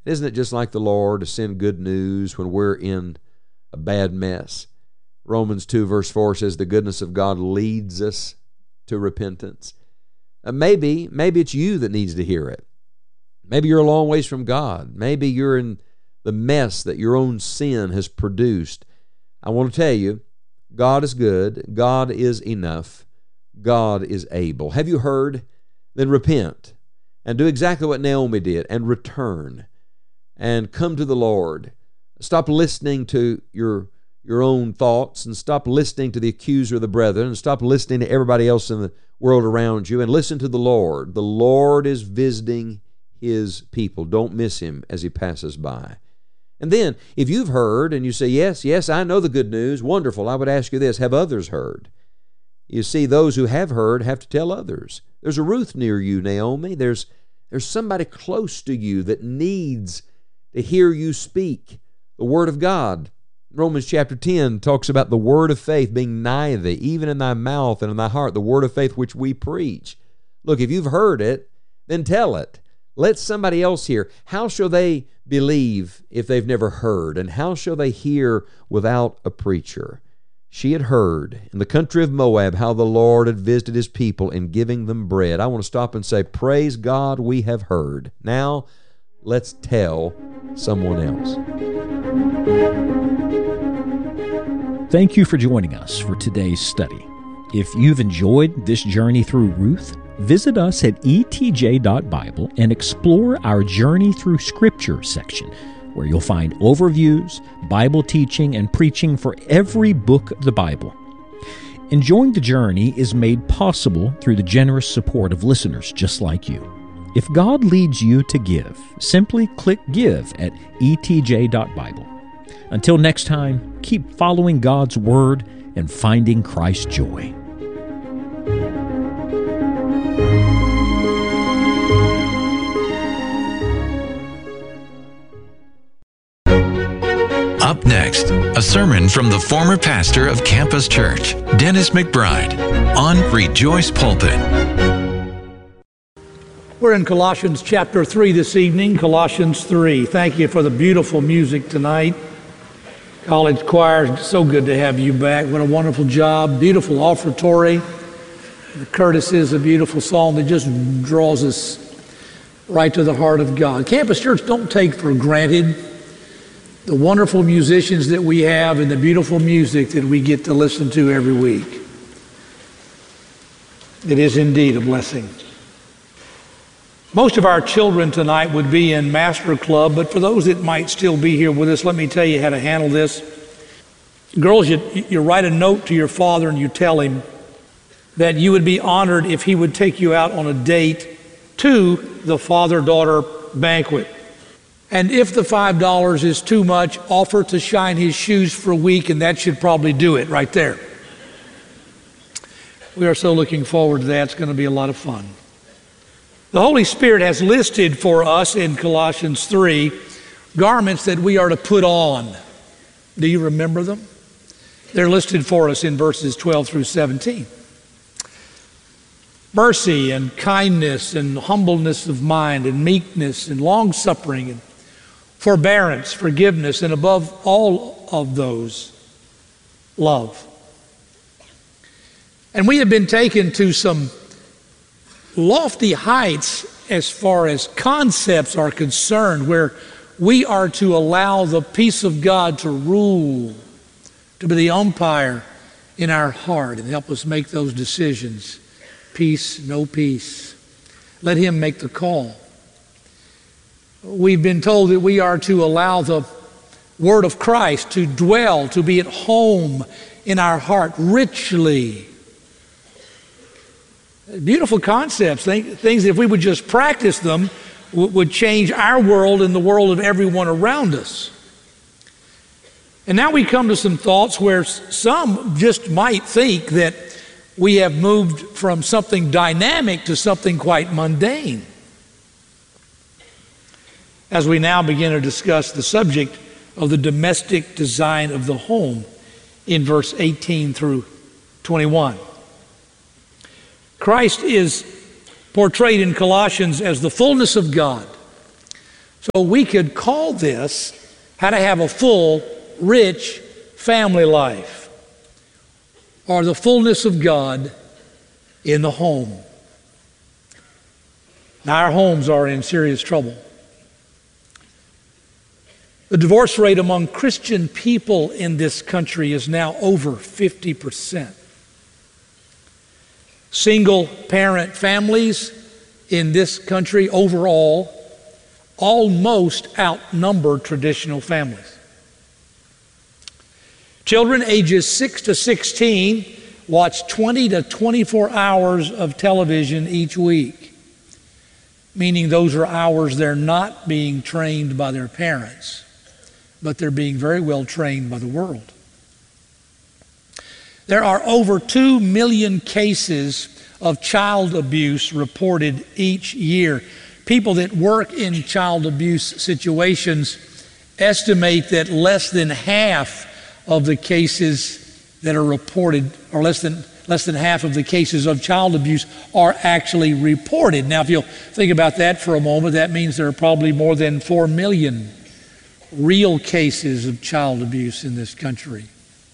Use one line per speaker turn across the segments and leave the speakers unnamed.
Isn't it just like the Lord to send good news when we're in a bad mess? Romans 2 verse 4 says the goodness of God leads us to repentance. Maybe it's you that needs to hear it. Maybe you're a long ways from God. Maybe you're in the mess that your own sin has produced. I want to tell you, God is good. God is enough. God is able. Have you heard? Then repent and do exactly what Naomi did and return and come to the Lord. Stop listening to your own thoughts and stop listening to the accuser of the brethren and stop listening to everybody else in the world around you and listen to the Lord. The Lord is visiting His people. Don't miss Him as He passes by. And then, if you've heard and you say, yes, I know the good news, wonderful, I would ask you this, have others heard? You see, those who have heard have to tell others. There's a Ruth near you, Naomi. There's somebody close to you that needs to hear you speak the Word of God. Romans chapter 10 talks about the word of faith being nigh thee, even in thy mouth and in thy heart, the word of faith which we preach. Look, if you've heard it, then tell it. Let somebody else hear. How shall they believe if they've never heard? And how shall they hear without a preacher? She had heard in the country of Moab how the Lord had visited His people in giving them bread. I want to stop and say, praise God, we have heard. Now, let's tell someone else.
Thank you for joining us for today's study. If you've enjoyed this journey through Ruth, visit us at etj.bible and explore our Journey Through Scripture section, where you'll find overviews, Bible teaching, and preaching for every book of the Bible. Enjoying the journey is made possible through the generous support of listeners just like you. If God leads you to give, simply click Give at etj.bible. Until next time, keep following God's Word and finding Christ's joy.
Up next, a sermon from the former pastor of Campus Church, Dennis McBride, on Rejoice Pulpit.
We're in Colossians chapter 3 this evening, Colossians 3. Thank you for the beautiful music tonight. College choir, so good to have you back. What a wonderful job. Beautiful offertory. The Curtis is a beautiful song that just draws us right to the heart of God. Campus Church, don't take for granted the wonderful musicians that we have and the beautiful music that we get to listen to every week. It is indeed a blessing. Most of our children tonight would be in Master Club, but for those that might still be here with us, let me tell you how to handle this. Girls, you write a note to your father and you tell him that you would be honored if he would take you out on a date to the father-daughter banquet. And if the $5 is too much, offer to shine his shoes for a week, and that should probably do it right there. We are so looking forward to that. It's going to be a lot of fun. The Holy Spirit has listed for us in Colossians 3 garments that we are to put on. Do you remember them? They're listed for us in verses 12 through 17. Mercy and kindness and humbleness of mind and meekness and long-suffering and forbearance, forgiveness, and above all of those, love. And we have been taken to some lofty heights as far as concepts are concerned, where we are to allow the peace of God to rule, to be the umpire in our heart and help us make those decisions. Peace, no peace. Let Him make the call. We've been told that we are to allow the Word of Christ to dwell, to be at home in our heart richly. Beautiful concepts, things that if we would just practice them would change our world and the world of everyone around us. And now we come to some thoughts where some just might think that we have moved from something dynamic to something quite mundane. As we now begin to discuss the subject of the domestic design of the home in verse 18 through 21. Christ is portrayed in Colossians as the fullness of God, So we could call this how to have a full, rich family life, or the fullness of God in the home. Now, our homes are in serious trouble. The divorce rate among Christian people in this country is now over 50%. Single-parent families in this country overall almost outnumber traditional families. Children ages 6 to 16 watch 20 to 24 hours of television each week, meaning those are hours they're not being trained by their parents, but they're being very well trained by the world. There are over 2 million cases of child abuse reported each year. People that work in child abuse situations estimate that less than half of the cases that are reported, or less than half of the cases of child abuse are actually reported. Now, if you'll think about that for a moment, that means there are probably more than 4 million real cases of child abuse in this country.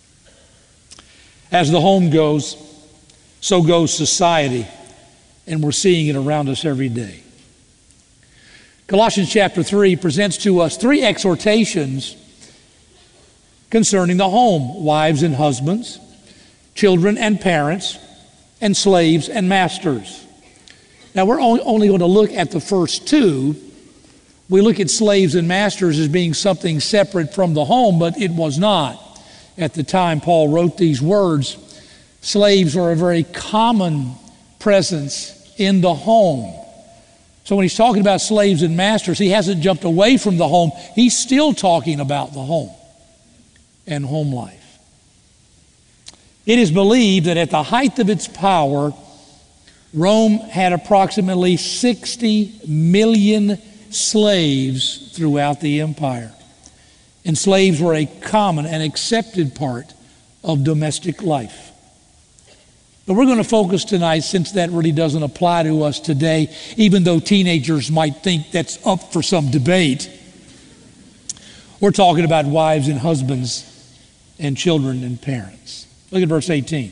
As the home goes, so goes society, and we're seeing it around us every day. Colossians chapter 3 presents to us 3 exhortations concerning the home: wives and husbands, children and parents, and slaves and masters. Now, we're only going to look at the first 2. We look at slaves and masters as being something separate from the home, but it was not. At the time Paul wrote these words, slaves are a very common presence in the home. So when he's talking about slaves and masters, he hasn't jumped away from the home. He's still talking about the home and home life. It is believed that at the height of its power, Rome had approximately 60 million slaves throughout the empire. And slaves were a common and accepted part of domestic life. But we're going to focus tonight, since that really doesn't apply to us today, even though teenagers might think that's up for some debate. We're talking about wives and husbands and children and parents. Look at verse 18.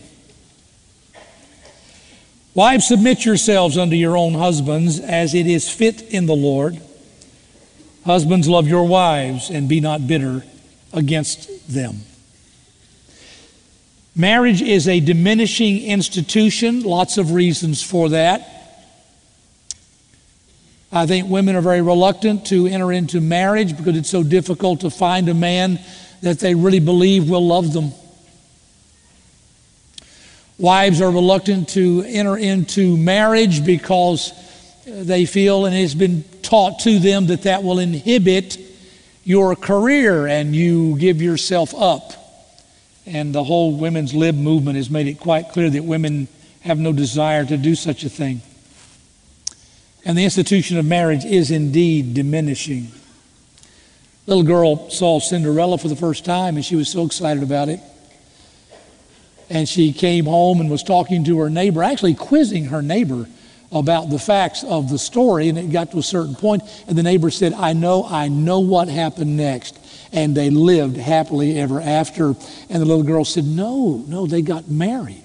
Wives, submit yourselves unto your own husbands, as it is fit in the Lord. Husbands, love your wives, and be not bitter against them. Marriage is a diminishing institution. Lots of reasons for that. I think women are very reluctant to enter into marriage because it's so difficult to find a man that they really believe will love them. Wives are reluctant to enter into marriage because they feel, and it's been taught to them, that that will inhibit your career and you give yourself up. And the whole women's lib movement has made it quite clear that women have no desire to do such a thing. And the institution of marriage is indeed diminishing. Little girl saw Cinderella for the first time, and she was so excited about it. And she came home and was talking to her neighbor, actually quizzing her neighbor about the facts of the story. And it got to a certain point, and the neighbor said, I know what happened next. And they lived happily ever after. And the little girl said, no, they got married.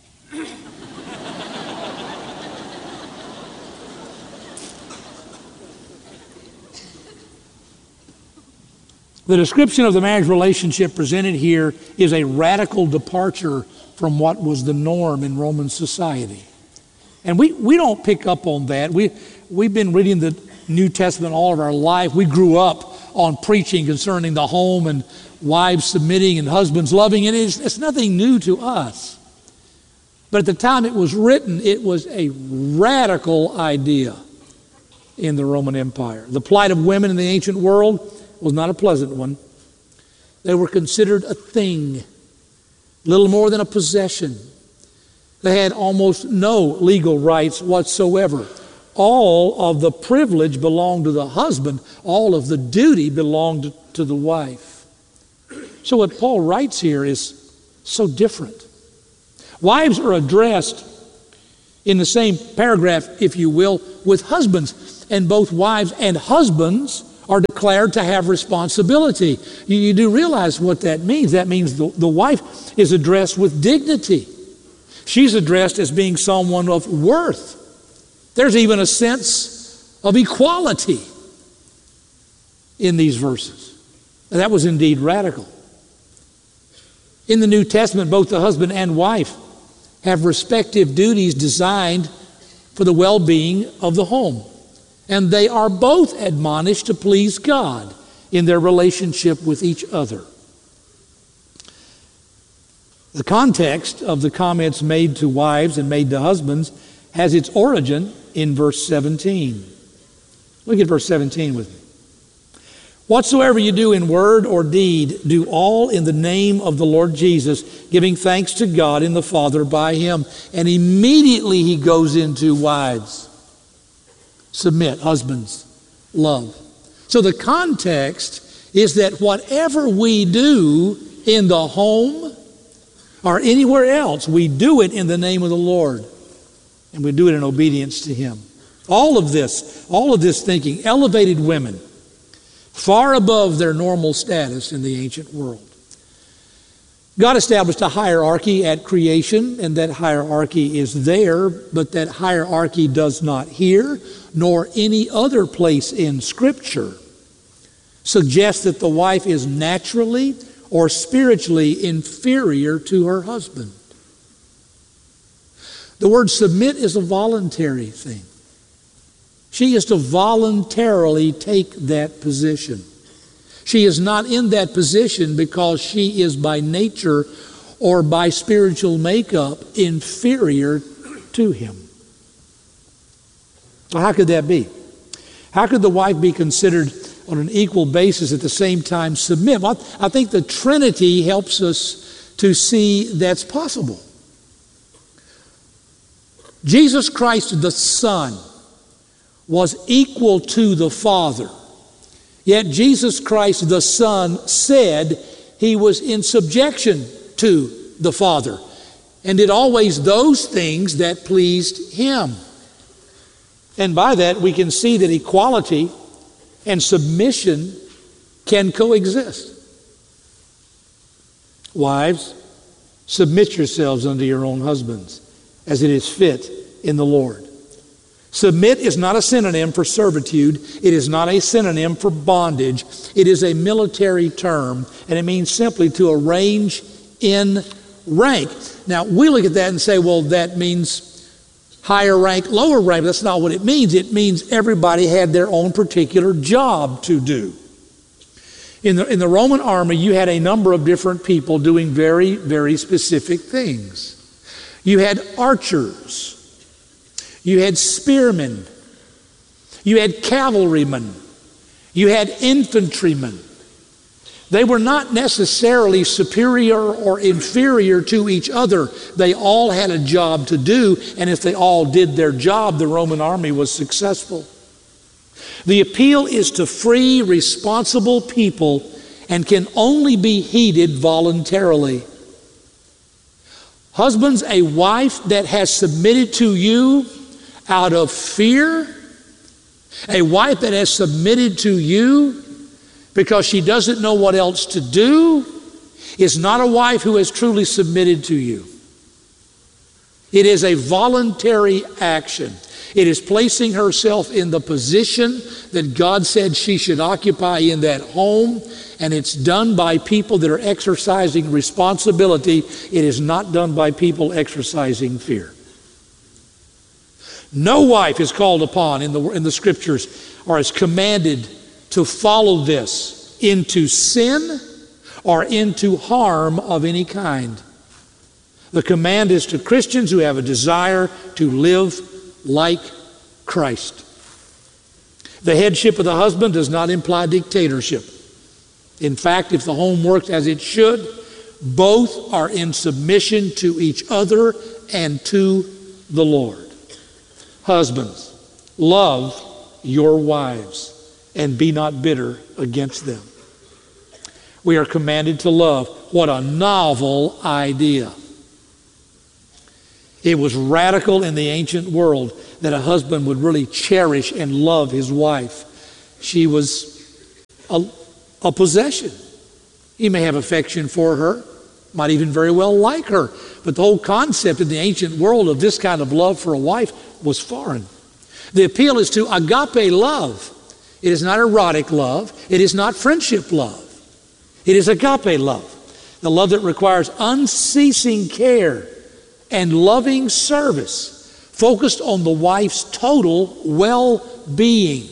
The description of the marriage relationship presented here is a radical departure from what was the norm in Roman society. And we don't pick up on that. We've been reading the New Testament all of our life. We grew up on preaching concerning the home and wives submitting and husbands loving, and it's nothing new to us. But at the time it was written, it was a radical idea in the Roman Empire. The plight of women in the ancient world was not a pleasant one. They were considered a thing, little more than a possession. They had almost no legal rights whatsoever. All of the privilege belonged to the husband. All of the duty belonged to the wife. So what Paul writes here is so different. Wives are addressed in the same paragraph, if you will, with husbands. And both wives and husbands are declared to have responsibility. You do realize what that means. That means the wife is addressed with dignity. She's addressed as being someone of worth. There's even a sense of equality in these verses. And that was indeed radical. In the New Testament, both the husband and wife have respective duties designed for the well-being of the home. And they are both admonished to please God in their relationship with each other. The context of the comments made to wives and made to husbands has its origin in verse 17. Look at verse 17 with me. Whatsoever you do in word or deed, do all in the name of the Lord Jesus, giving thanks to God and the Father by Him. And immediately he goes into wives. Submit, husbands, love. So the context is that whatever we do in the home or anywhere else, we do it in the name of the Lord. And we do it in obedience to Him. All of this thinking elevated women far above their normal status in the ancient world. God established a hierarchy at creation, and that hierarchy is there, but that hierarchy does not here, nor any other place in Scripture, suggest that the wife is naturally or spiritually inferior to her husband. The word submit is a voluntary thing. She is to voluntarily take that position. She is not in that position because she is by nature or by spiritual makeup inferior to him. Well, how could that be? How could the wife be considered on an equal basis at the same time submit? Well, I think the Trinity helps us to see that's possible. Jesus Christ the Son was equal to the Father. Yet Jesus Christ the Son said He was in subjection to the Father and did always those things that pleased Him. And by that we can see that equality and submission can coexist. Wives, submit yourselves unto your own husbands as it is fit in the Lord. Submit is not a synonym for servitude. It is not a synonym for bondage. It is a military term, and it means simply to arrange in rank. Now, we look at that and say, well, that means higher rank, lower rank. That's not what it means. It means everybody had their own particular job to do. In the Roman army, you had a number of different people doing very, very specific things. You had archers. You had spearmen. You had cavalrymen. You had infantrymen. They were not necessarily superior or inferior to each other. They all had a job to do, and if they all did their job, the Roman army was successful. The appeal is to free, responsible people and can only be heeded voluntarily. Husbands, a wife that has submitted to you out of fear, a wife that has submitted to you because she doesn't know what else to do, is not a wife who has truly submitted to you. It is a voluntary action. It is placing herself in the position that God said she should occupy in that home, and it's done by people that are exercising responsibility. It is not done by people exercising fear. No wife is called upon in the Scriptures or is commanded to follow this into sin or into harm of any kind. The command is to Christians who have a desire to live like Christ. The headship of the husband does not imply dictatorship. In fact, if the home works as it should, both are in submission to each other and to the Lord. Husbands, love your wives and be not bitter against them. We are commanded to love. What a novel idea. It was radical in the ancient world that a husband would really cherish and love his wife. She was a possession. He may have affection for her, might even very well like her, but the whole concept in the ancient world of this kind of love for a wife was foreign. The appeal is to agape love. It is not erotic love. It is not friendship love. It is agape love, the love that requires unceasing care and loving service, focused on the wife's total well-being.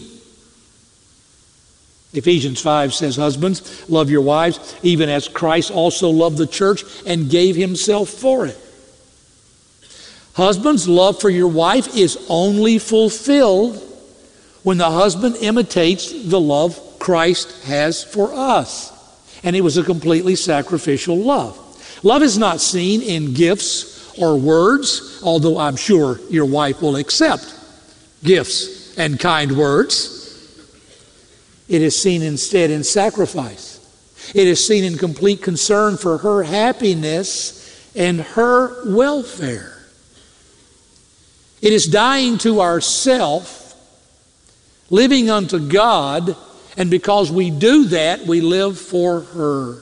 Ephesians 5 says, husbands, love your wives, even as Christ also loved the church and gave himself for it. Husbands, love for your wife is only fulfilled when the husband imitates the love Christ has for us. And it was a completely sacrificial love. Love is not seen in gifts or words, although I'm sure your wife will accept gifts and kind words. It is seen instead in sacrifice. It is seen in complete concern for her happiness and her welfare. It is dying to ourself, living unto God, and because we do that, we live for her.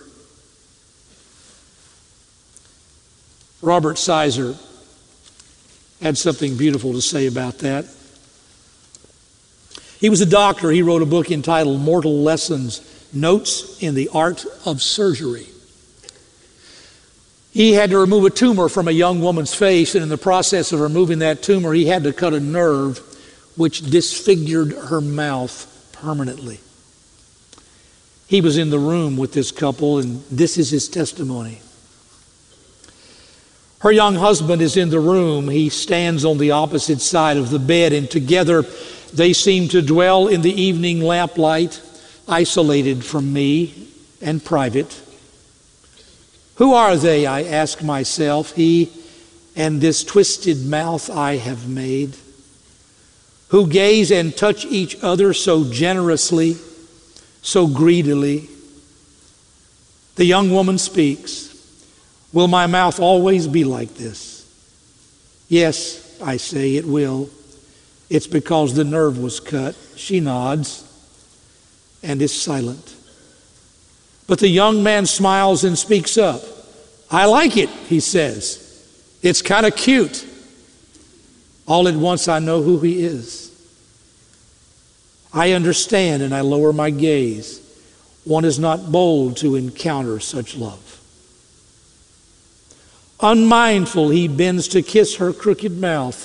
Robert Sizer had something beautiful to say about that. He was a doctor. He wrote a book entitled Mortal Lessons, Notes in the Art of Surgery. He had to remove a tumor from a young woman's face, and in the process of removing that tumor, he had to cut a nerve which disfigured her mouth permanently. He was in the room with this couple, and this is his testimony. Her young husband is in the room. He stands on the opposite side of the bed, and together they seem to dwell in the evening lamplight, isolated from me and private. Who are they, I ask myself, he and this twisted mouth I have made, who gaze and touch each other so generously, so greedily? The young woman speaks. Will my mouth always be like this? Yes, I say, it will. It's because the nerve was cut. She nods and is silent. But the young man smiles and speaks up. I like it, he says. It's kind of cute. All at once I know who he is. I understand and I lower my gaze. One is not bold to encounter such love. Unmindful, he bends to kiss her crooked mouth.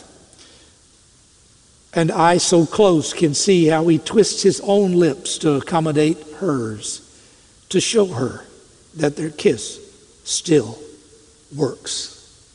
And I, so close, can see how he twists his own lips to accommodate hers, to show her that their kiss still works.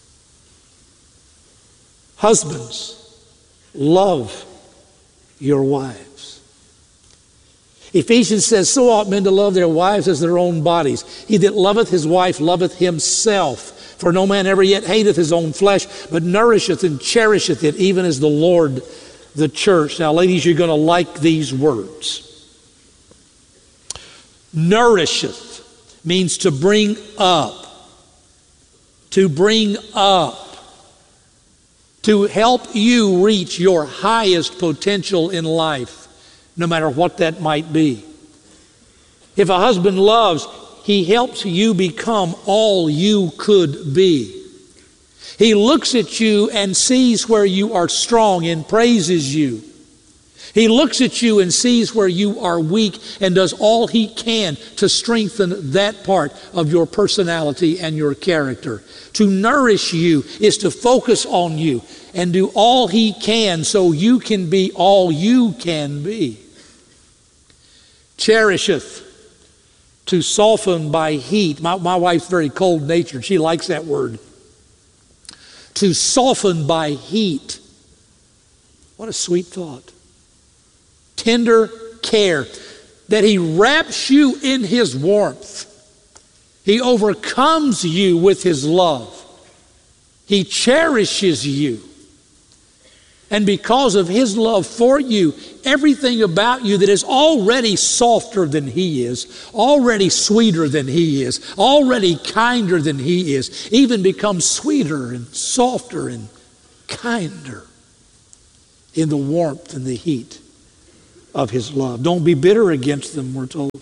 Husbands, love your wives. Ephesians says, so ought men to love their wives as their own bodies. He that loveth his wife loveth himself. For no man ever yet hateth his own flesh, but nourisheth and cherisheth it, even as the Lord the church. Now, ladies, you're going to like these words. Nourisheth means to bring up. To bring up. To help you reach your highest potential in life, no matter what that might be. If a husband loves, he helps you become all you could be. He looks at you and sees where you are strong and praises you. He looks at you and sees where you are weak and does all he can to strengthen that part of your personality and your character. To nourish you is to focus on you and do all he can so you can be all you can be. Cherisheth, to soften by heat. My wife's very cold-natured. She likes that word. To soften by heat. What a sweet thought. Tender care, that he wraps you in his warmth. He overcomes you with his love. He cherishes you. And because of his love for you, everything about you that is already softer than he is, already sweeter than he is, already kinder than he is, even becomes sweeter and softer and kinder in the warmth and the heat of his love. Don't be bitter against them, we're told.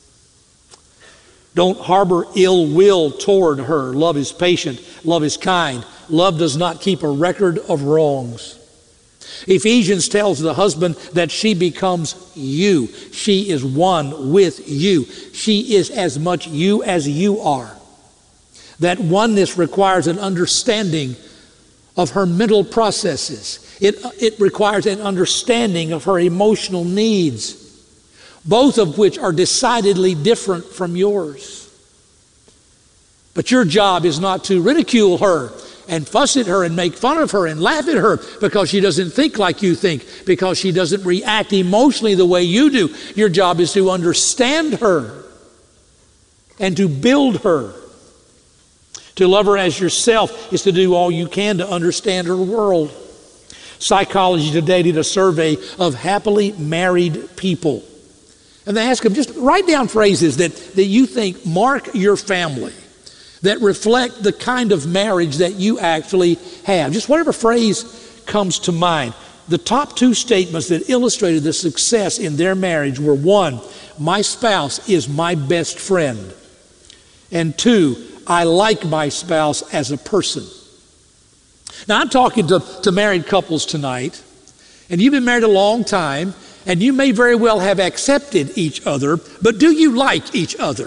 Don't harbor ill will toward her. Love is patient. Love is kind. Love does not keep a record of wrongs. Ephesians tells the husband that she becomes you. She is one with you. She is as much you as you are. That oneness requires an understanding of her mental processes. It requires an understanding of her emotional needs, both of which are decidedly different from yours. But your job is not to ridicule her and fuss at her and make fun of her and laugh at her because she doesn't think like you think, because she doesn't react emotionally the way you do. Your job is to understand her and to build her. To love her as yourself is to do all you can to understand her world. Psychology Today did a survey of happily married people. And they asked them, just write down phrases that you think mark your family, that reflect the kind of marriage that you actually have. Just whatever phrase comes to mind. The top two statements that illustrated the success in their marriage were, one, my spouse is my best friend. And two, I like my spouse as a person. Now, I'm talking to married couples tonight, and you've been married a long time, and you may very well have accepted each other, but do you like each other?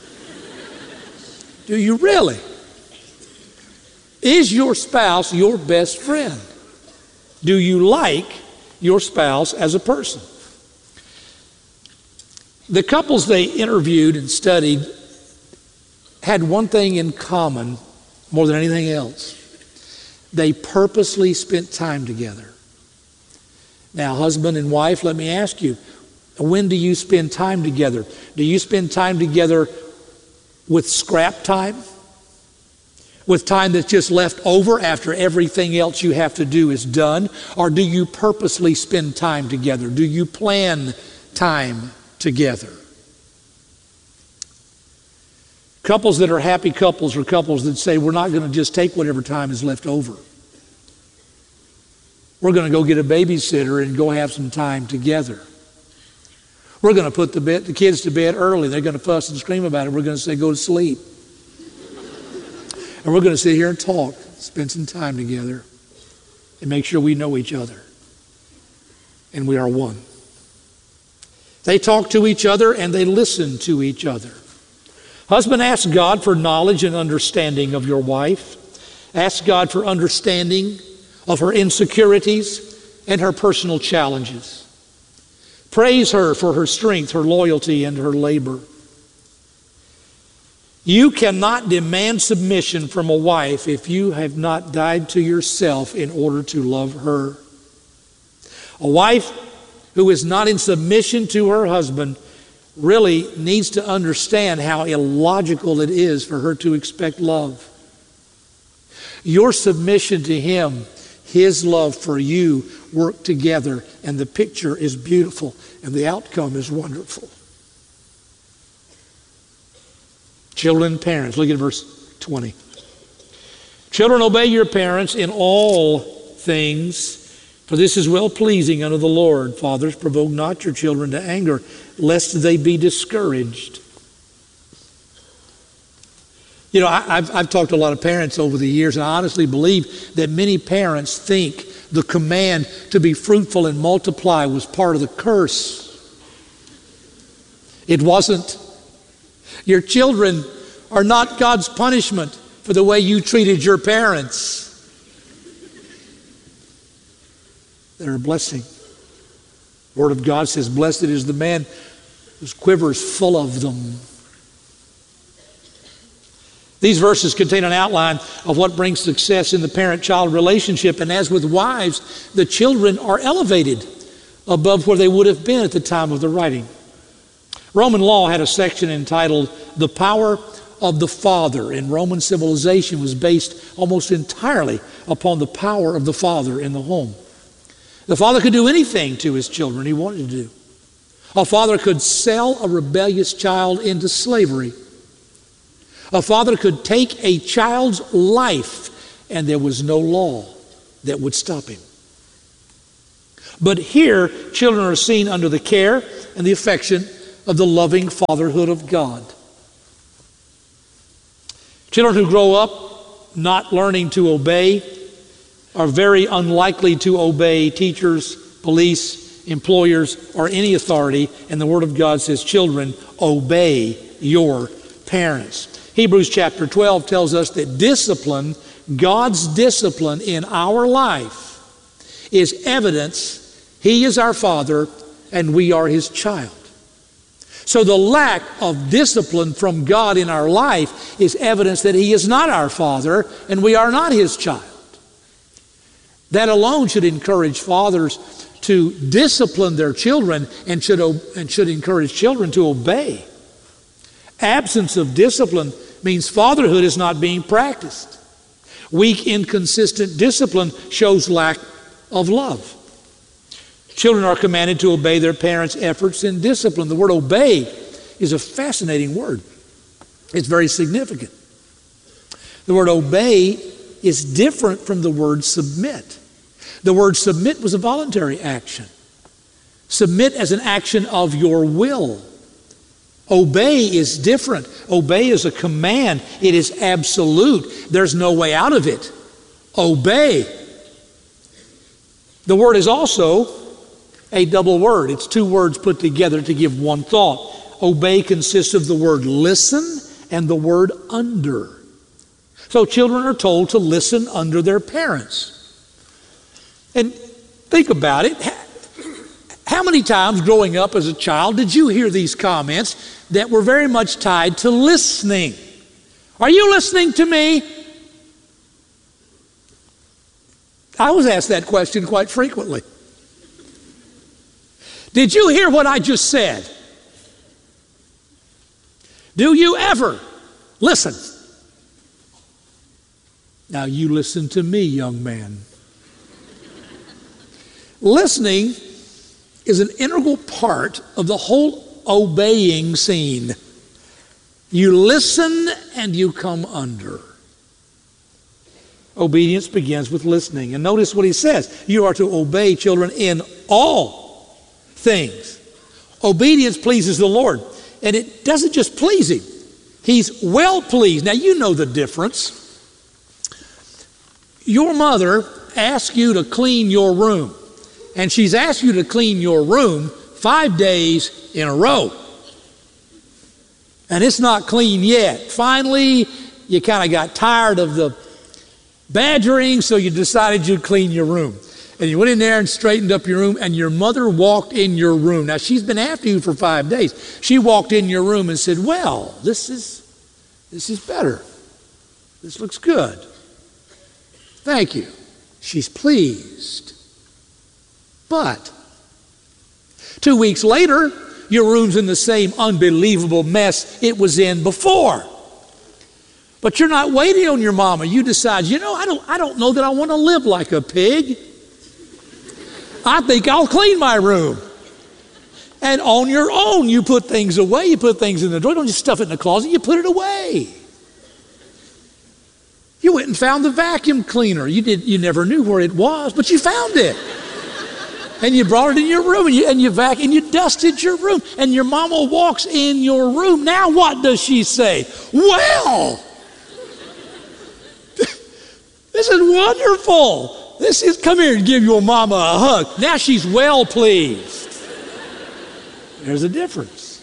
Do you really? Is your spouse your best friend? Do you like your spouse as a person? The couples they interviewed and studied had one thing in common more than anything else. They purposely spent time together. Now, husband and wife, let me ask you, when do you spend time together? Do you spend time together with scrap time? With time that's just left over after everything else you have to do is done? Or do you purposely spend time together? Do you plan time together? Couples that are happy couples are couples that say, we're not going to just take whatever time is left over. We're going to go get a babysitter and go have some time together. We're going to put the kids to bed early. They're going to fuss and scream about it. We're going to say, go to sleep. And we're going to sit here and talk, spend some time together, and make sure we know each other. And we are one. They talk to each other and they listen to each other. Husband, ask God for knowledge and understanding of your wife. Ask God for understanding of her insecurities and her personal challenges. Praise her for her strength, her loyalty, and her labor. You cannot demand submission from a wife if you have not died to yourself in order to love her. A wife who is not in submission to her husband really needs to understand how illogical it is for her to expect love. Your submission to him, his love for you, work together, and the picture is beautiful and the outcome is wonderful. Children and parents, look at verse 20. Children, obey your parents in all things, for this is well-pleasing unto the Lord. Fathers, provoke not your children to anger, lest they be discouraged. You know, I've talked to a lot of parents over the years, and I honestly believe that many parents think the command to be fruitful and multiply was part of the curse. It wasn't. Your children are not God's punishment for the way you treated your parents. They're a blessing. The Word of God says, blessed is the man whose quiver is full of them. These verses contain an outline of what brings success in the parent-child relationship, and as with wives, the children are elevated above where they would have been at the time of the writing. Roman law had a section entitled The Power of the Father, and Roman civilization was based almost entirely upon the power of the father in the home. The father could do anything to his children he wanted to do. A father could sell a rebellious child into slavery. A father could take a child's life, and there was no law that would stop him. But here, children are seen under the care and the affection of the loving fatherhood of God. Children who grow up not learning to obey are very unlikely to obey teachers, police, employers, or any authority. And the Word of God says, children, obey your parents. Hebrews chapter 12 tells us that discipline, God's discipline in our life, is evidence He is our Father and we are His child. So the lack of discipline from God in our life is evidence that He is not our Father and we are not His child. That alone should encourage fathers to discipline their children and should encourage children to obey. Absence of discipline means fatherhood is not being practiced. Weak, inconsistent discipline shows lack of love. Children are commanded to obey their parents' efforts in discipline. The word obey is a fascinating word. It's very significant. The word obey is different from the word submit. The word submit was a voluntary action. Submit as an action of your will. Obey is different. Obey is a command. It is absolute. There's no way out of it. Obey. The word is also a double word. It's two words put together to give one thought. Obey consists of the word listen and the word under. So children are told to listen under their parents. And think about it. How many times growing up as a child did you hear these comments that were very much tied to listening? Are you listening to me? I was asked that question quite frequently. Did you hear what I just said? Do you ever listen? Now you listen to me, young man. Listening is an integral part of the whole obeying scene. You listen and you come under. Obedience begins with listening. And notice what he says. You are to obey children in all things. Obedience pleases the Lord. And it doesn't just please Him. He's well pleased. Now you know the difference. Your mother asks you to clean your room. And she's asked you to clean your room 5 days in a row. And it's not clean yet. Finally, you kind of got tired of the badgering, so you decided you'd clean your room. And you went in there and straightened up your room, and your mother walked in your room. Now, she's been after you for 5 days. She walked in your room and said, well, this is better. This looks good. Thank you. She's pleased. But 2 weeks later, your room's in the same unbelievable mess it was in before. But you're not waiting on your mama. You decide, I don't know that I want to live like a pig. I think I'll clean my room. And on your own, you put things away. You put things in the drawer. You don't just stuff it in the closet. You put it away. You went and found the vacuum cleaner. You never knew where it was, but you found it. And you brought it in your room, and you dusted your room, and your mama walks in your room. Now what does she say? Well, this is wonderful. Come here and give your mama a hug. Now she's well pleased. There's a difference.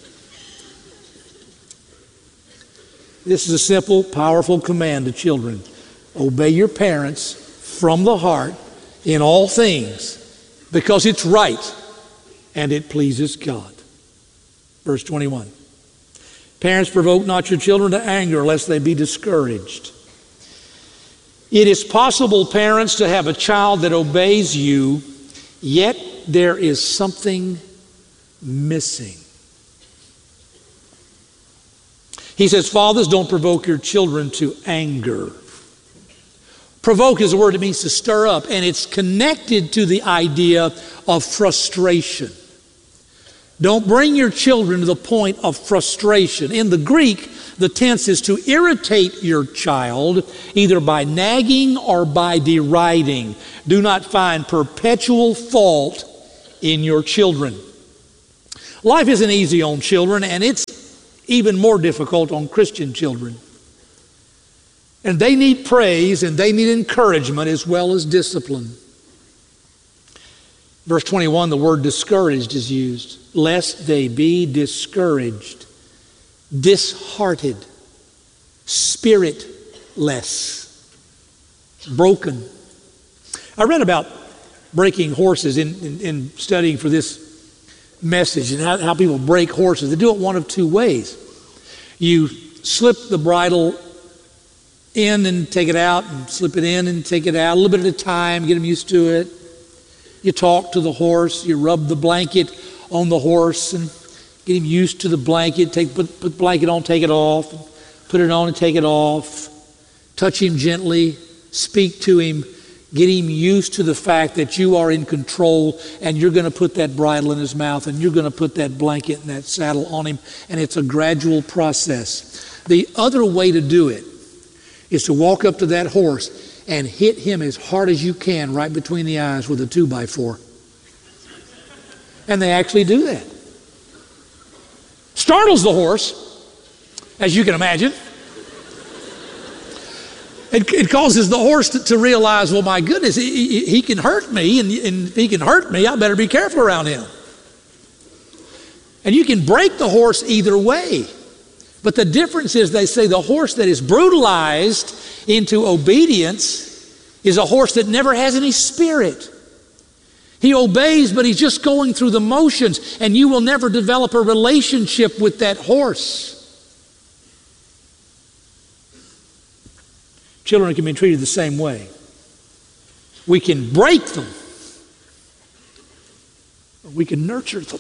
This is a simple, powerful command to children. Obey your parents from the heart in all things, because it's right and it pleases God. Verse 21. Parents, provoke not your children to anger, lest they be discouraged. It is possible, parents, to have a child that obeys you, yet there is something missing. He says, fathers, don't provoke your children to anger. Provoke is a word that means to stir up, and it's connected to the idea of frustration. Don't bring your children to the point of frustration. In the Greek, the tense is to irritate your child either by nagging or by deriding. Do not find perpetual fault in your children. Life isn't easy on children, and it's even more difficult on Christian children. And they need praise and they need encouragement as well as discipline. Verse 21, the word discouraged is used. Lest they be discouraged, disheartened, spiritless, broken. I read about breaking horses in studying for this message and how people break horses. They do it one of two ways. You slip the bridle in and take it out, and slip it in and take it out, a little bit at a time, get them used to it. You talk to the horse, you rub the blanket on the horse and get him used to the blanket. Put the blanket on, take it off, put it on and take it off. Touch him gently, speak to him, get him used to the fact that you are in control and you're going to put that bridle in his mouth and you're going to put that blanket and that saddle on him, and it's a gradual process. The other way to do it is to walk up to that horse and hit him as hard as you can right between the eyes with a 2x4. And they actually do that. Startles the horse, as you can imagine. It causes the horse to realize, well, my goodness, he can hurt me, and if he can hurt me, I better be careful around him. And you can break the horse either way. But the difference is, they say the horse that is brutalized into obedience is a horse that never has any spirit. He obeys, but he's just going through the motions, and you will never develop a relationship with that horse. Children can be treated the same way. We can break them, or we can nurture them.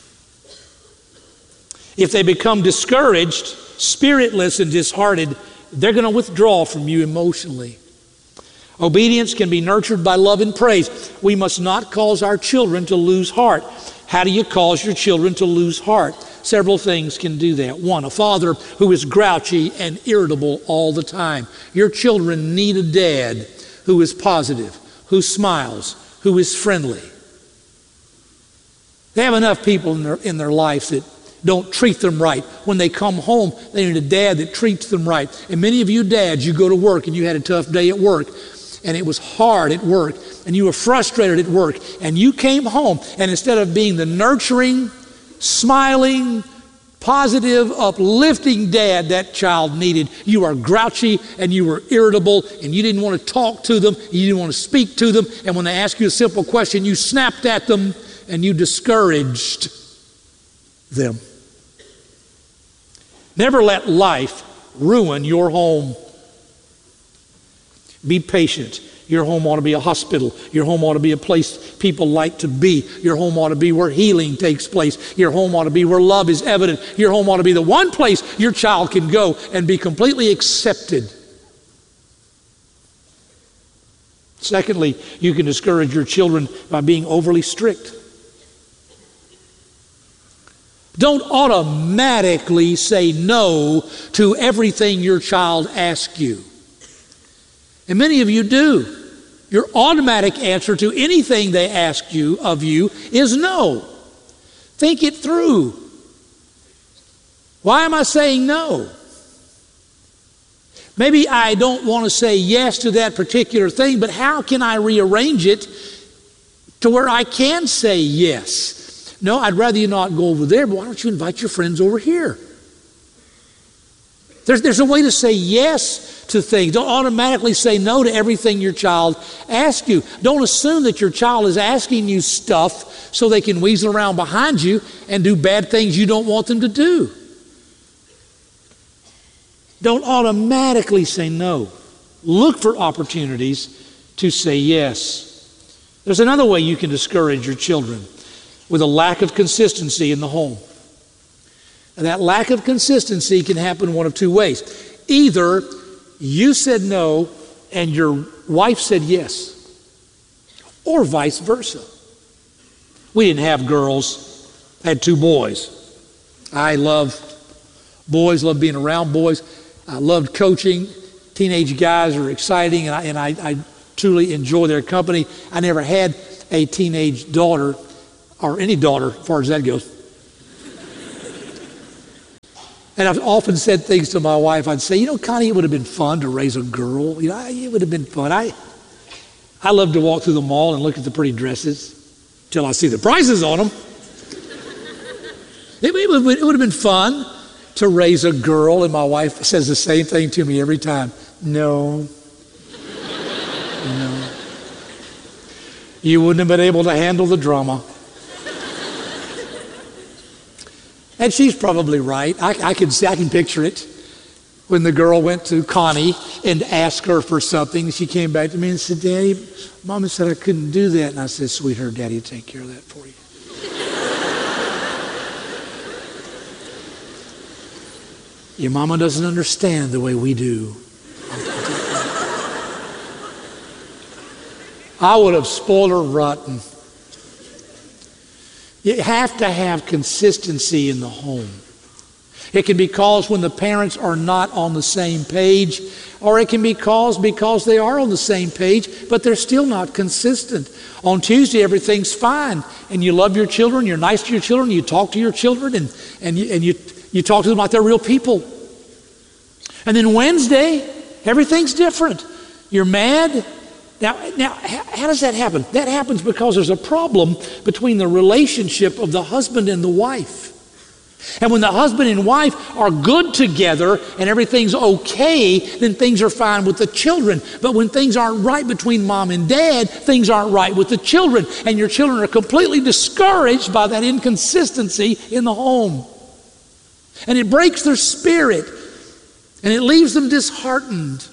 If they become discouraged, spiritless, and disheartened, they're going to withdraw from you emotionally. Obedience can be nurtured by love and praise. We must not cause our children to lose heart. How do you cause your children to lose heart? Several things can do that. One, a father who is grouchy and irritable all the time. Your children need a dad who is positive, who smiles, who is friendly. They have enough people in their lives that don't treat them right. When they come home, they need a dad that treats them right. And many of you dads, you go to work and you had a tough day at work, and it was hard at work, and you were frustrated at work, and you came home, and instead of being the nurturing, smiling, positive, uplifting dad that child needed, you are grouchy and you were irritable, and you didn't want to talk to them, you didn't want to speak to them, and when they asked you a simple question, you snapped at them and you discouraged them. Never let life ruin your home. Be patient. Your home ought to be a hospital. Your home ought to be a place people like to be. Your home ought to be where healing takes place. Your home ought to be where love is evident. Your home ought to be the one place your child can go and be completely accepted. Secondly, you can discourage your children by being overly strict. Don't automatically say no to everything your child asks you. And many of you do. Your automatic answer to anything they ask you of you is no. Think it through. Why am I saying no? Maybe I don't want to say yes to that particular thing, but how can I rearrange it to where I can say yes? No, I'd rather you not go over there, but why don't you invite your friends over here? There's a way to say yes to things. Don't automatically say no to everything your child asks you. Don't assume that your child is asking you stuff so they can weasel around behind you and do bad things you don't want them to do. Don't automatically say no. Look for opportunities to say yes. There's another way you can discourage your children, with a lack of consistency in the home. And that lack of consistency can happen one of two ways. Either you said no and your wife said yes, or vice versa. We didn't have girls I had 2 boys. I love boys, love being around boys. I loved coaching. Teenage guys are exciting, and I truly enjoy their company. I never had a teenage daughter, or any daughter as far as that goes. And I've often said things to my wife. I'd say, Connie, it would have been fun to raise a girl. It would have been fun. I love to walk through the mall and look at the pretty dresses till I see the prices on them. It would have been fun to raise a girl, and my wife says the same thing to me every time. No. No. You wouldn't have been able to handle the drama. And she's probably right. I can picture it. When the girl went to Connie and asked her for something, she came back to me and said, Daddy, Mama said I couldn't do that. And I said, sweetheart, Daddy will take care of that for you. Your mama doesn't understand the way we do. I would have spoiled her rotten. You have to have consistency in the home. It can be caused when the parents are not on the same page, or it can be caused because they are on the same page, but they're still not consistent. On Tuesday, everything's fine, and you love your children, you're nice to your children, you talk to your children, and you talk to them like they're real people. And then Wednesday, everything's different. You're mad. Now, how does that happen? That happens because there's a problem between the relationship of the husband and the wife. And when the husband and wife are good together and everything's okay, then things are fine with the children. But when things aren't right between mom and dad, things aren't right with the children. And your children are completely discouraged by that inconsistency in the home. And it breaks their spirit. And it leaves them disheartened.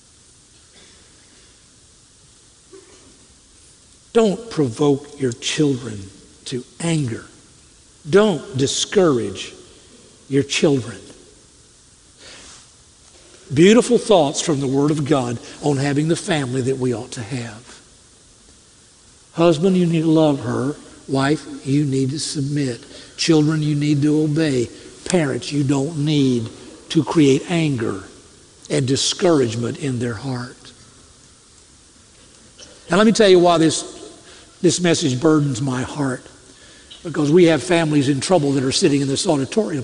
Don't provoke your children to anger. Don't discourage your children. Beautiful thoughts from the Word of God on having the family that we ought to have. Husband, you need to love her. Wife, you need to submit. Children, you need to obey. Parents, you don't need to create anger and discouragement in their heart. Now let me tell you why this message burdens my heart. Because we have families in trouble that are sitting in this auditorium.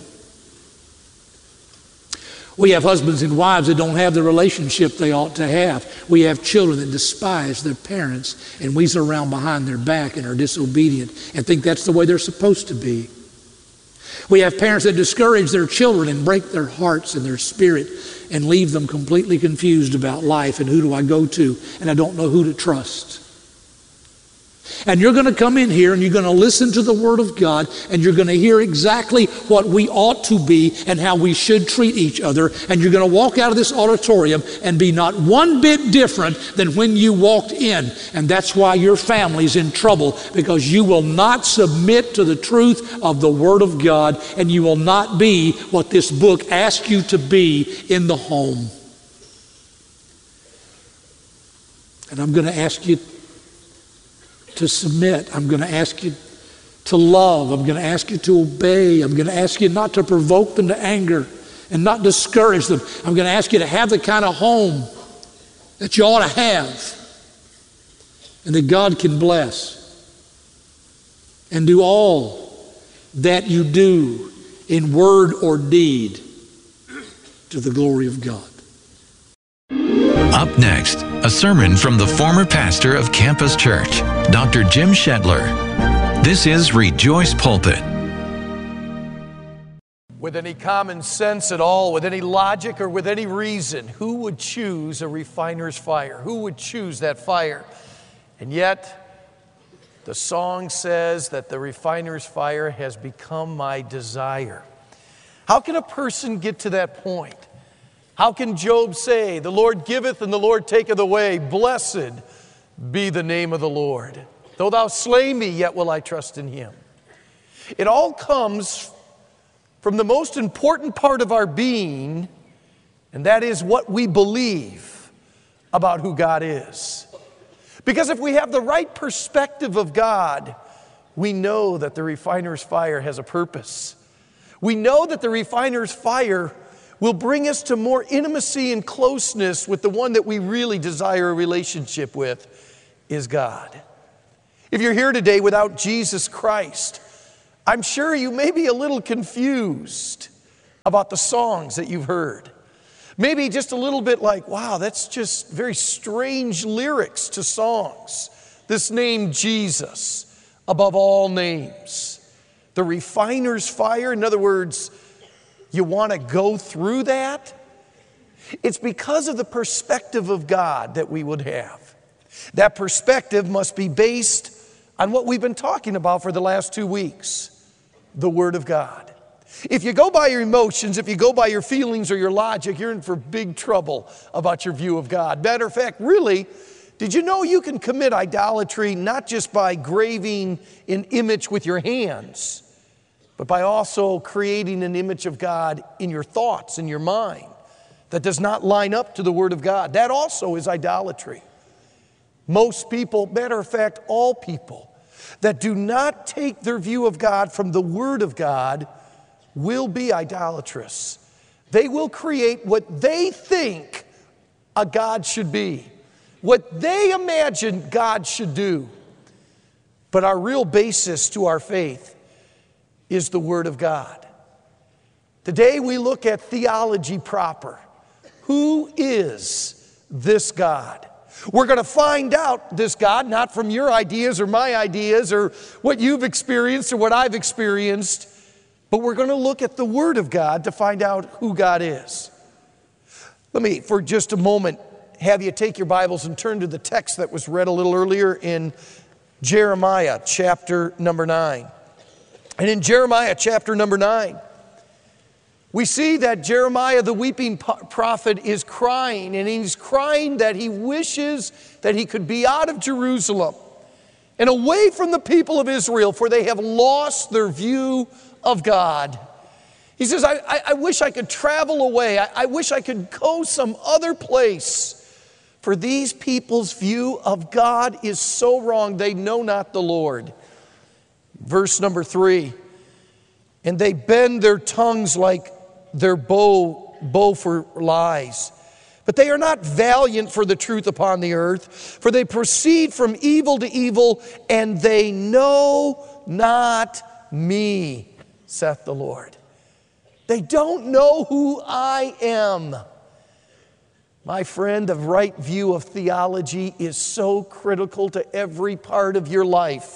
We have husbands and wives that don't have the relationship they ought to have. We have children that despise their parents and wheeze around behind their back and are disobedient and think that's the way they're supposed to be. We have parents that discourage their children and break their hearts and their spirit and leave them completely confused about life and who do I go to, and I don't know who to trust. And you're going to come in here and you're going to listen to the Word of God and you're going to hear exactly what we ought to be and how we should treat each other. And you're going to walk out of this auditorium and be not one bit different than when you walked in. And that's why your family's in trouble, because you will not submit to the truth of the Word of God, and you will not be what this book asks you to be in the home. And I'm going to ask you to submit. I'm going to ask you to love. I'm going to ask you to obey. I'm going to ask you not to provoke them to anger and not discourage them. I'm going to ask you to have the kind of home that you ought to have and that God can bless. And do all that you do in word or deed to the glory of God.
Up next, a sermon from the former pastor of Campus Church, Dr. Jim Shetler. This is Rejoice Pulpit.
With any common sense at all, with any logic or with any reason, who would choose a refiner's fire? Who would choose that fire? And yet, the song says that the refiner's fire has become my desire. How can a person get to that point? How can Job say, the Lord giveth and the Lord taketh away, blessed be the name of the Lord. Though thou slay me, yet will I trust in him. It all comes from the most important part of our being, and that is what we believe about who God is. Because if we have the right perspective of God, we know that the refiner's fire has a purpose. We know that the refiner's fire will bring us to more intimacy and closeness with the one that we really desire a relationship with, is God. If you're here today without Jesus Christ, I'm sure you may be a little confused about the songs that you've heard. Maybe just a little bit like, wow, that's just very strange lyrics to songs. This name Jesus, above all names. The refiner's fire, in other words, you want to go through that? It's because of the perspective of God that we would have. That perspective must be based on what we've been talking about for the last 2 weeks, the Word of God. If you go by your emotions, if you go by your feelings or your logic, you're in for big trouble about your view of God. Matter of fact, really, did you know you can commit idolatry not just by graving an image with your hands, but by also creating an image of God in your thoughts, in your mind, that does not line up to the Word of God? That also is idolatry. Most people, matter of fact, all people that do not take their view of God from the Word of God will be idolatrous. They will create what they think a God should be, what they imagine God should do. But our real basis to our faith is the Word of God. Today we look at theology proper. Who is this God? We're going to find out this God, not from your ideas or my ideas or what you've experienced or what I've experienced, but we're going to look at the Word of God to find out who God is. Let me, for just a moment, have you take your Bibles and turn to the text that was read a little earlier in Jeremiah chapter number 9. And in Jeremiah chapter number 9, we see that Jeremiah, the weeping prophet, is crying, and he's crying that he wishes that he could be out of Jerusalem and away from the people of Israel, for they have lost their view of God. He says, I wish I could travel away. I wish I could go some other place, for these people's view of God is so wrong. They know not the Lord. Verse number 3, and they bend their tongues like their bow for lies. But they are not valiant for the truth upon the earth, for they proceed from evil to evil, and they know not me, saith the Lord. They don't know who I am. My friend, the right view of theology is so critical to every part of your life.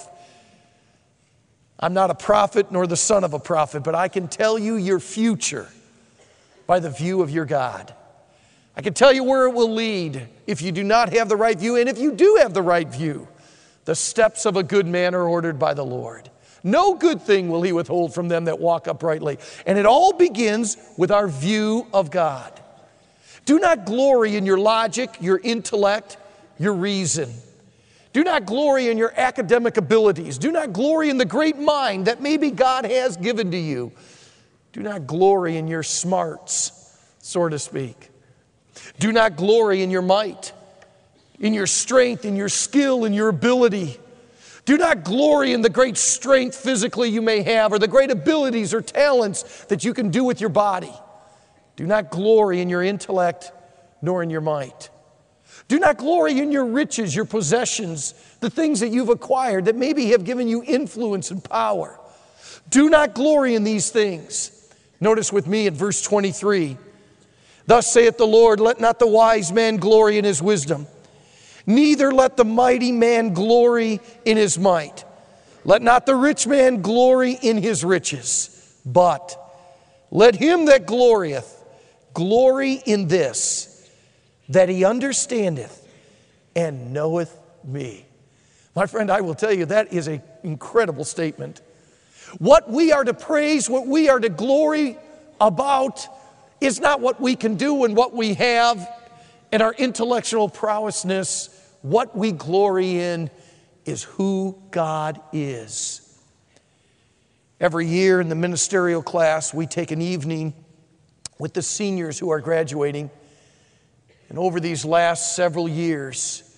I'm not a prophet nor the son of a prophet, but I can tell you your future by the view of your God. I can tell you where it will lead if you do not have the right view, and if you do have the right view, the steps of a good man are ordered by the Lord. No good thing will he withhold from them that walk uprightly. And it all begins with our view of God. Do not glory in your logic, your intellect, your reason. Do not glory in your academic abilities. Do not glory in the great mind that maybe God has given to you. Do not glory in your smarts, so to speak. Do not glory in your might, in your strength, in your skill, in your ability. Do not glory in the great strength physically you may have, or the great abilities or talents that you can do with your body. Do not glory in your intellect, nor in your might. Do not glory in your riches, your possessions, the things that you've acquired that maybe have given you influence and power. Do not glory in these things. Notice with me at verse 23. Thus saith the Lord, let not the wise man glory in his wisdom, neither let the mighty man glory in his might. Let not the rich man glory in his riches, but let him that glorieth glory in this, that he understandeth and knoweth me. My friend, I will tell you, that is an incredible statement. What we are to praise, what we are to glory about is not what we can do and what we have and our intellectual prowessness. What we glory in is who God is. Every year in the ministerial class, we take an evening with the seniors who are graduating. And over these last several years,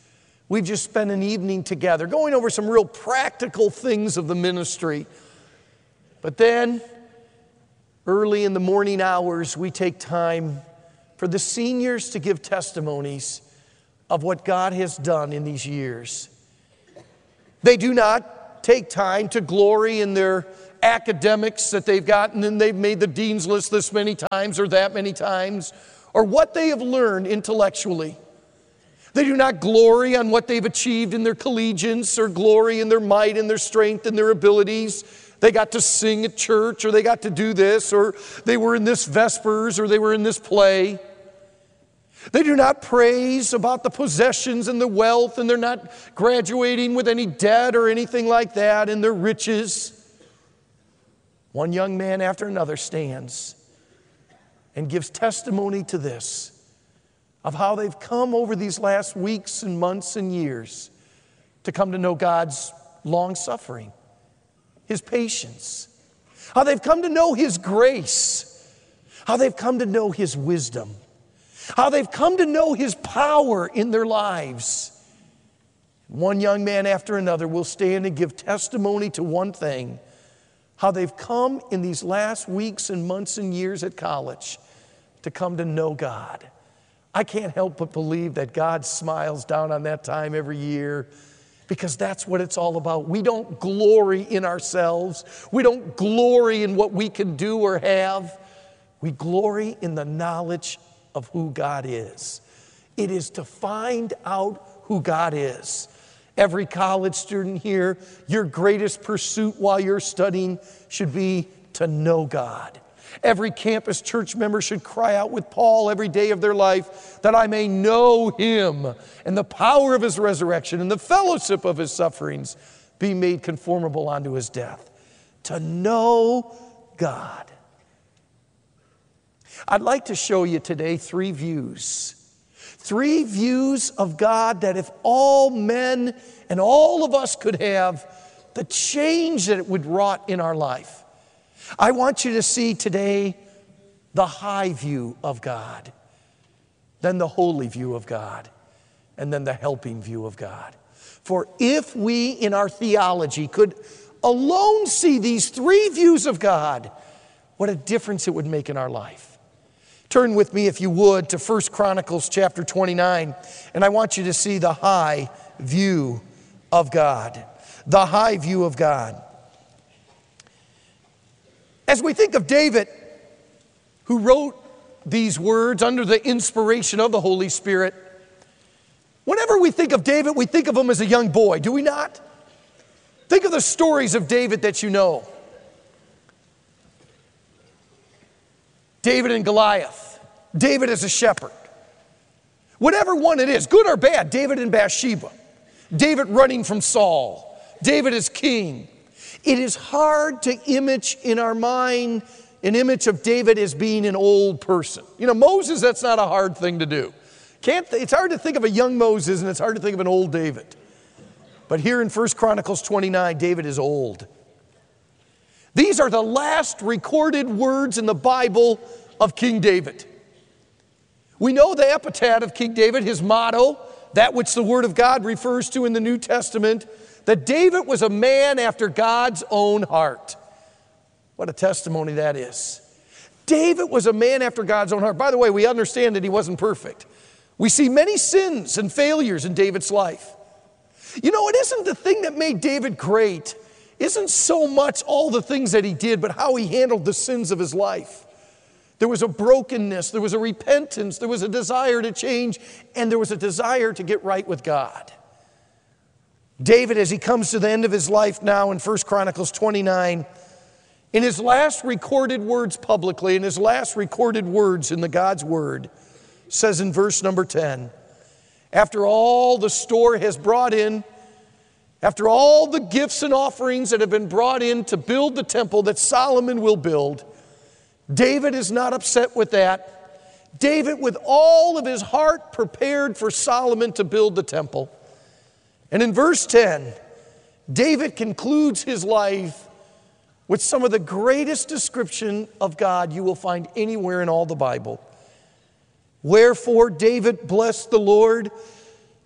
We've just spent an evening together going over some real practical things of the ministry. But then, early in the morning hours, we take time for the seniors to give testimonies of what God has done in these years. They do not take time to glory in their academics that they've gotten and they've made the dean's list this many times or that many times, or what they have learned intellectually. They do not glory on what they've achieved in their collegians or glory in their might and their strength and their abilities. They got to sing at church, or they got to do this, or they were in this Vespers, or they were in this play. They do not praise about the possessions and the wealth, and they're not graduating with any debt or anything like that, and their riches. One young man after another stands and gives testimony to this, of how they've come over these last weeks and months and years to come to know God's long-suffering, His patience, how they've come to know His grace, how they've come to know His wisdom, how they've come to know His power in their lives. One young man after another will stand and give testimony to one thing, how they've come in these last weeks and months and years at college to come to know God. I can't help but believe that God smiles down on that time every year, because that's what it's all about. We don't glory in ourselves. We don't glory in what we can do or have. We glory in the knowledge of who God is. It is to find out who God is. Every college student here, your greatest pursuit while you're studying should be to know God. Every campus church member should cry out with Paul every day of their life, that I may know Him and the power of His resurrection and the fellowship of His sufferings, be made conformable unto His death. To know God. I'd like to show you today three views of God that if all men and all of us could have, the change that it would wrought in our life. I want you to see today the high view of God, then the holy view of God, and then the helping view of God. For if we in our theology could alone see these three views of God, what a difference it would make in our life. Turn with me, if you would, to 1 Chronicles chapter 29, and I want you to see the high view of God. The high view of God. As we think of David, who wrote these words under the inspiration of the Holy Spirit, whenever we think of David, we think of him as a young boy, do we not? Think of the stories of David that you know. David and Goliath, David as a shepherd. Whatever one it is, good or bad, David and Bathsheba, David running from Saul, David as king. It is hard to image in our mind an image of David as being an old person. You know, Moses, that's not a hard thing to do. It's hard to think of a young Moses, and it's hard to think of an old David. But here in 1 Chronicles 29, David is old. These are the last recorded words in the Bible of King David. We know the epitaph of King David, his motto, that which the Word of God refers to in the New Testament, that David was a man after God's own heart. What a testimony that is. David was a man after God's own heart. By the way, we understand that he wasn't perfect. We see many sins and failures in David's life. You know, it isn't the thing that made David great, isn't so much all the things that he did, but how he handled the sins of his life. There was a brokenness, there was a repentance, there was a desire to change, and there was a desire to get right with God. David, as he comes to the end of his life now in 1 Chronicles 29, in his last recorded words publicly, in his last recorded words in the God's Word, says in verse number 10, after all the store has brought in, after all the gifts and offerings that have been brought in to build the temple that Solomon will build, David is not upset with that. David, with all of his heart, prepared for Solomon to build the temple. And in verse 10, David concludes his life with some of the greatest description of God you will find anywhere in all the Bible. Wherefore David blessed the Lord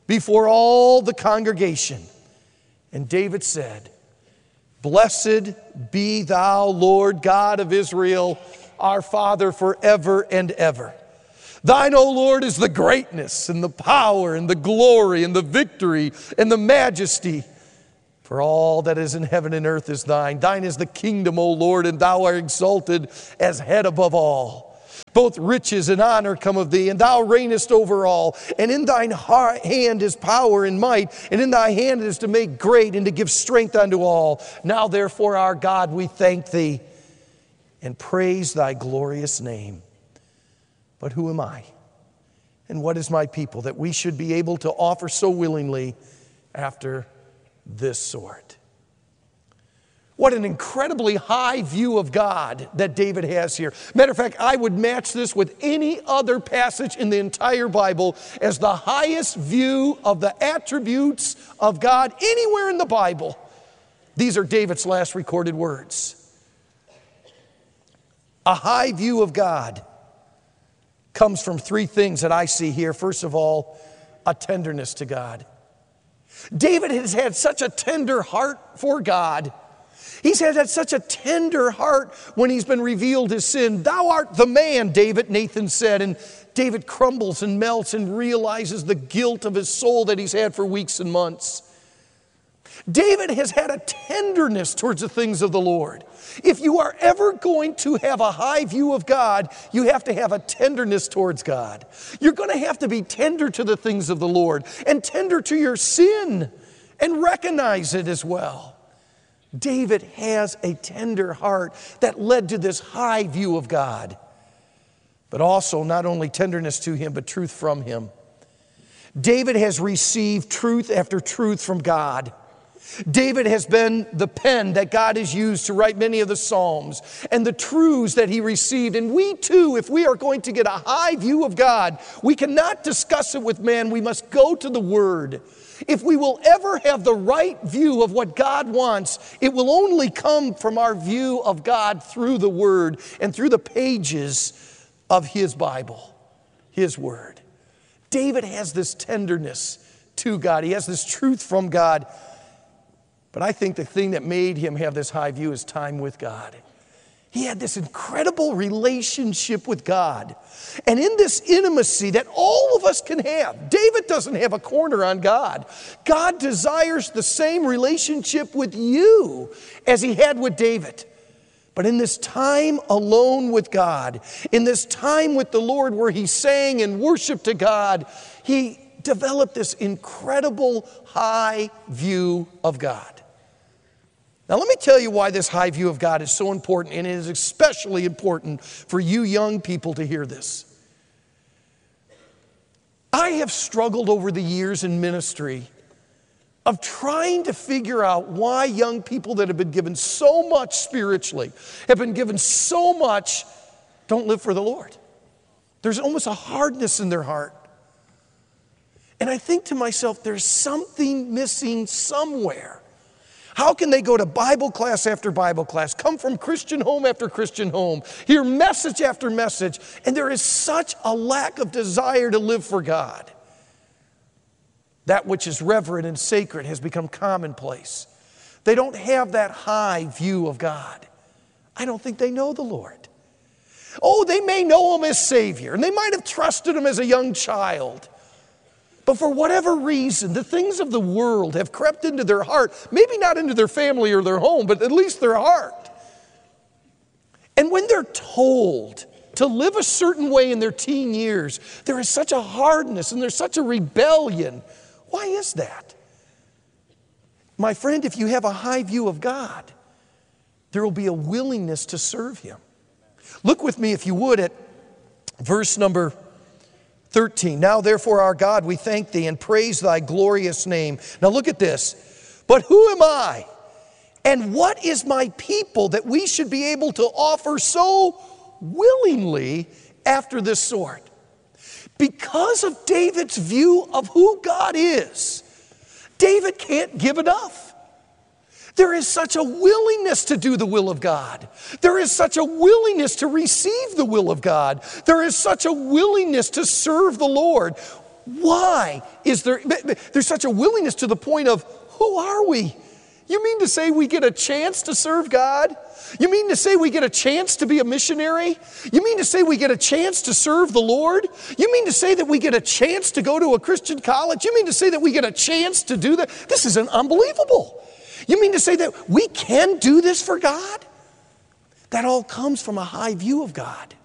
before all the congregation. And David said, "Blessed be thou, Lord God of Israel, our Father forever and ever. Thine, O Lord, is the greatness and the power and the glory and the victory and the majesty. For all that is in heaven and earth is thine. Thine is the kingdom, O Lord, and thou art exalted as head above all. Both riches and honor come of thee, and thou reignest over all. And in thine hand is power and might, and in thy hand is to make great and to give strength unto all. Now therefore, our God, we thank thee and praise thy glorious name. But who am I? And what is my people that we should be able to offer so willingly after this sort?" What an incredibly high view of God that David has here. Matter of fact, I would match this with any other passage in the entire Bible as the highest view of the attributes of God anywhere in the Bible. These are David's last recorded words. A high view of God comes from three things that I see here. First of all, a tenderness to God. David has had such a tender heart for God. He's had such a tender heart when he's been revealed his sin. "Thou art the man," David, Nathan said. And David crumbles and melts and realizes the guilt of his soul that he's had for weeks and months. David has had a tenderness towards the things of the Lord. If you are ever going to have a high view of God, you have to have a tenderness towards God. You're going to have to be tender to the things of the Lord and tender to your sin and recognize it as well. David has a tender heart that led to this high view of God, but also not only tenderness to him, but truth from him. David has received truth after truth from God. David has been the pen that God has used to write many of the Psalms and the truths that he received. And we too, if we are going to get a high view of God, we cannot discuss it with man. We must go to the Word. If we will ever have the right view of what God wants, it will only come from our view of God through the Word and through the pages of His Bible, His Word. David has this tenderness to God. He has this truth from God. But I think the thing that made him have this high view is time with God. He had this incredible relationship with God. And in this intimacy that all of us can have, David doesn't have a corner on God. God desires the same relationship with you as he had with David. But in this time alone with God, in this time with the Lord where he sang and worshiped to God, he developed this incredible high view of God. Now let me tell you why this high view of God is so important, and it is especially important for you young people to hear this. I have struggled over the years in ministry of trying to figure out why young people that have been given so much spiritually, have been given so much, don't live for the Lord. There's almost a hardness in their heart. And I think to myself, there's something missing somewhere. How can they go to Bible class after Bible class, come from Christian home after Christian home, hear message after message, and there is such a lack of desire to live for God? That which is reverent and sacred has become commonplace. They don't have that high view of God. I don't think they know the Lord. Oh, they may know Him as Savior, and they might have trusted Him as a young child. But for whatever reason, the things of the world have crept into their heart. Maybe not into their family or their home, but at least their heart. And when they're told to live a certain way in their teen years, there is such a hardness and there's such a rebellion. Why is that? My friend, if you have a high view of God, there will be a willingness to serve Him. Look with me, if you would, at verse number 13. Now therefore, our God, we thank thee and praise thy glorious name. Now look at this. But who am I? And what is my people that we should be able to offer so willingly after this sort? Because of David's view of who God is, David can't give enough. There is such a willingness to do the will of God. There is such a willingness to receive the will of God. There is such a willingness to serve the Lord. Why is there's such a willingness to the point of, who are we? You mean to say we get a chance to serve God? You mean to say we get a chance to be a missionary? You mean to say we get a chance to serve the Lord? You mean to say that we get a chance to go to a Christian college? You mean to say that we get a chance to do that? This is unbelievable. You mean to say that we can do this for God? That all comes from a high view of God.